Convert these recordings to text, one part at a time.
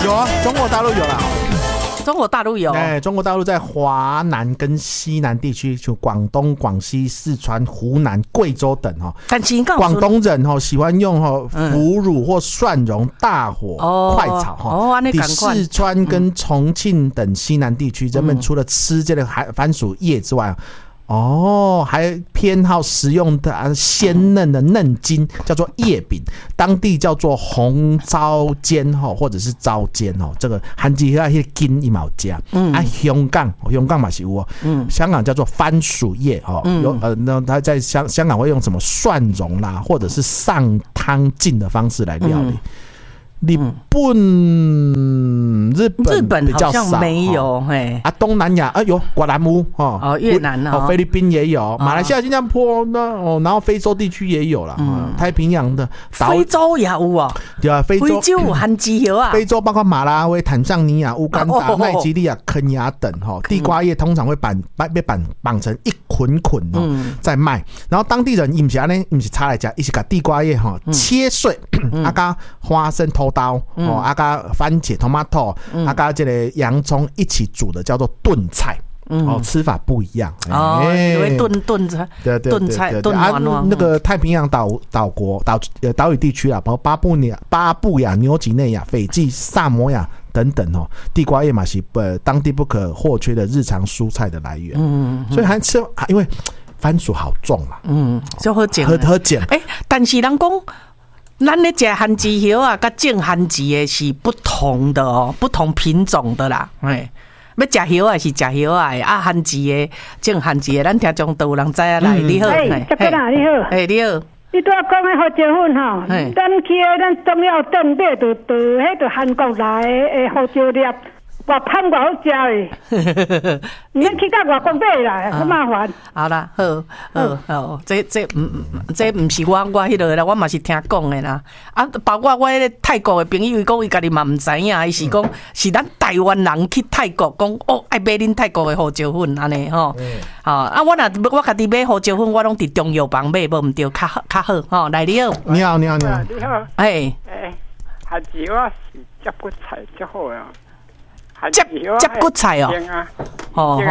有啊，中国大陆有啦。 中国大陆有， 中国大陆在华南跟西南地区，就广东、广西、四川、湖南、贵州等但是广东人喜欢用腐乳或蒜蓉大火快炒在四川跟重庆等西南地区，人们除了吃这个番薯叶之外，还偏好食用的鲜嫩的嫩筋，叫做叶饼，当地叫做红糟煎或者是糟煎这个番薯那些筋一毛加。香港嘛是有香港叫做番薯叶那他在香港会用什么蒜蓉啦，或者是上汤浸的方式来料理。日本比较少， 好像没有东南亚有越南屋越南菲律宾也有，马来西亚、新加坡然后非洲地区也有啦，太平洋的非洲也有对啊，非洲有番薯叶啊， 非洲包括马拉维、坦桑尼亚、乌干达、奈及利亚、肯亚等地瓜叶通常会被绑成一捆捆在卖，然后当地人不是插来吃，他是把地瓜叶切碎，加花生头刀加番茄 tomato 加这个洋葱一起煮的叫做炖菜。吃法不一样炖菜， 对炖那个太平洋岛屿地区包括巴布亚、纽几内亚、斐济、萨摩亚等等地瓜叶嘛是当地不可或缺的日常蔬菜的来源。所以还吃，因为番薯好重啦， 就好捡，但是人讲。咱咧食番薯叶啊，甲种番薯的是不同的不同品种的啦。要食叶啊是食叶啊，番薯的种番薯的，咱听众都有人知啊。来，你好， 这个啦，你好， 你好。 你拄仔讲的胡椒粉咱去咱中药店买迄韩国来的胡椒粒。外香外好食诶，唔免去到外国买啦，好麻烦。 好啦，好，这唔是我迄个啦，我嘛是听讲的啦。包括我迄个泰国的朋友，伊讲伊家己嘛唔知影，伊是讲是咱台湾人去泰国讲爱买恁泰国的胡椒粉安尼我家己买胡椒粉，我拢伫中药房买，无唔对，较好来你好， 你好， 你好， 番薯啊是接骨菜最好啊。 接骨菜好，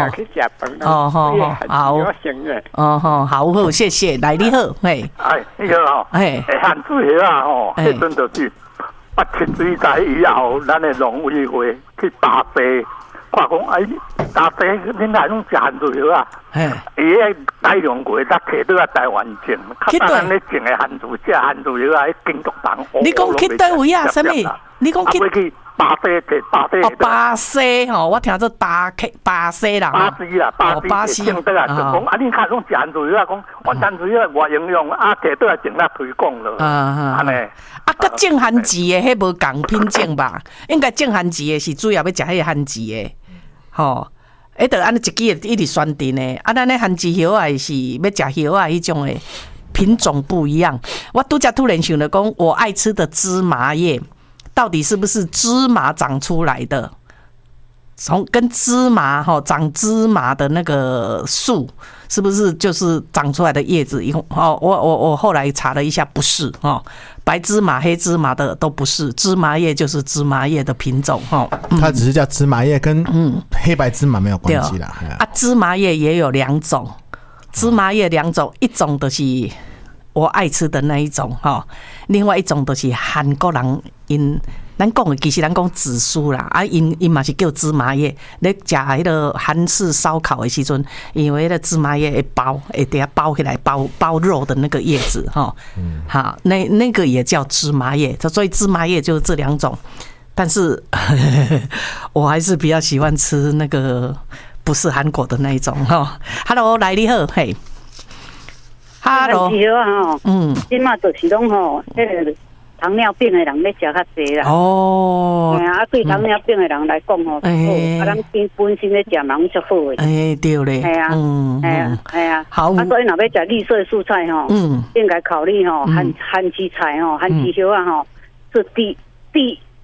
好，谢谢，来你好， 你好番薯叶迄阵就是8,000水在以后，咱的农委会去打地，看讲打地恁来拢食番薯叶伊个大量过，咱摕倒来台湾种，较咱咧种的番薯叶经过人。 你讲去倒位啊？什么？你讲去？巴西我听做巴西啦， 巴西种倒来讲你看讲食番薯叶讲，我番薯叶偌营养摕倒来种来推广咯，安尼。 甲种番薯的迄无共品种吧？应该种番薯的是主要要食迄个番薯的，就安尼一支一直宣传的。咱咧番薯叶啊是要食叶啊迄种的品种不一样。我拄则突然想到讲，我爱吃的芝麻叶。到底是不是芝麻长出来的？跟芝麻长芝麻的那个树，是不是就是长出来的叶子？我后来查了一下，不是白芝麻、黑芝麻的都不是，芝麻叶就是芝麻叶的品种它只是叫芝麻叶，跟黑白芝麻没有关系啦。 芝麻叶也有2种，芝麻叶2种，一种就是我爱吃的那一种另外一种就是韩国人咱讲的其实咱讲紫苏啦，因嘛是叫芝麻叶。咧食迄个韩式烧烤的时阵，因为迄个芝麻叶会等下包起来包肉的那个叶子好，那个也叫芝麻叶，所以芝麻叶就是这2种。但是我还是比较喜欢吃那个不是韩国的那一种Hello， 来你好，嘿。Hello， 今嘛就是拢迄个糖尿病的人要食较济啦。对糖尿病的人来讲咱本身咧食嘛足好的。 对咧。好。 所以若要食绿色蔬菜应该考虑番薯菜番薯叶是第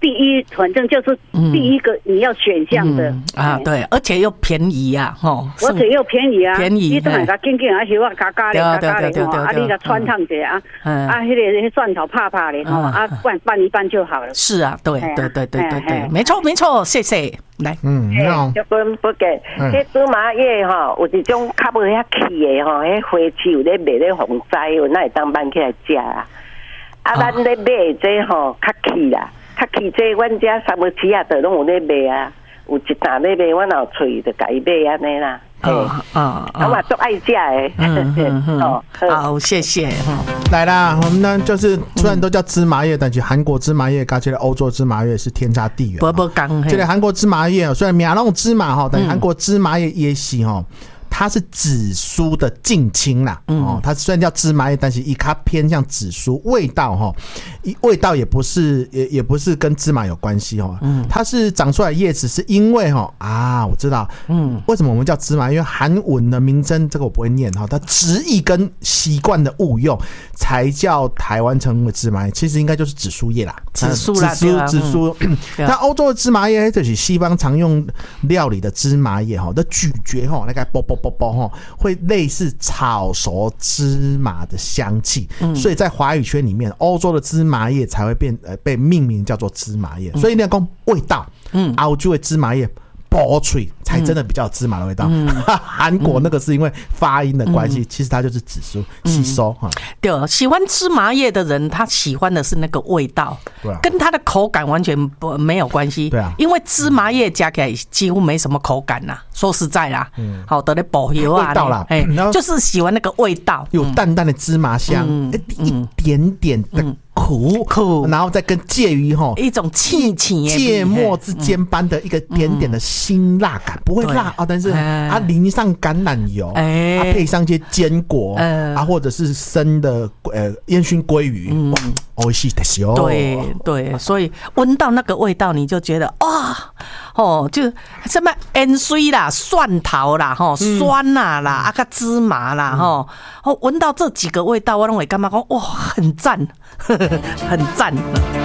第一，反正就是第一个你要选项的对，而且又便宜啊， 而且又便宜啊， 便宜， 你都买个紧紧啊，是我加加的，你来穿烫者那个蒜头怕怕的拌一拌就好了。 是啊，对，没错，谢谢。来， 一般不给，迄芝麻叶有一种较无遐气的迄花市有咧卖咧红栽，那会当买起来食啊。咱咧买这较气啦，较气这阮遮三无市啊，都拢有咧卖啊。有一担咧卖，我脑喙就家己买安尼啦。我嘛足爱食的。 好，谢谢。 来啦，我们呢就是虽然都叫芝麻叶，但是韩国芝麻叶跟这个欧洲芝麻叶是天差地远。 不讲， 这个韩国芝麻叶虽然名那种芝麻哈，但是韩国芝麻叶也是哈。它是紫苏的近亲啦，它虽然叫芝麻叶，但是它偏向紫苏，味道也不是跟芝麻有关系它是长出来的叶子是因为我知道，为什么我们叫芝麻？因为韩文的名称这个我不会念它直译跟习惯的误用才叫台湾成为芝麻叶，其实应该就是紫苏叶啦， 紫苏。 那欧洲的芝麻叶就是西方常用料理的芝麻叶的咀嚼那个会类似炒熟芝麻的香气，所以在华语圈里面，欧洲的芝麻叶才会被命名叫做芝麻叶。所以你要讲味道，欧洲的芝麻叶薄脆才真的比较有芝麻的味道。韩国那个是因为发音的关系，其实它就是紫苏吸收。 对，喜欢芝麻叶的人，他喜欢的是那个味道，跟他的口感完全没有关系。 对啊， 因为芝麻叶加起来几乎没什么口感啦。说实在啦，好的嘞，保油啊， 味道啦， 就是喜欢那个味道， 有淡淡的芝麻香，一点点的苦，然后再跟介于一种芥末之间般的一个点点的辛辣感，不会辣但是淋上橄榄油，配上一些坚果或者是生的烟熏鲑鱼，美味しいですよ。 对，所以闻到那个味道，你就觉得就什么盐水啦、蒜头啦、酸啦、芝麻啦，闻到这几个味道，我都会感觉很赞，很赞。